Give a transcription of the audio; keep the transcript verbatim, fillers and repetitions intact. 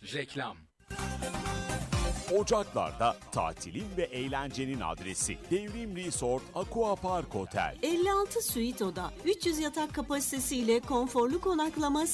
Reklam. Ocaklar'da tatilin ve eğlencenin adresi Devrim Resort Aqua Park Otel. elli altı suite oda, üç yüz yatak kapasitesiyle konforlu konaklama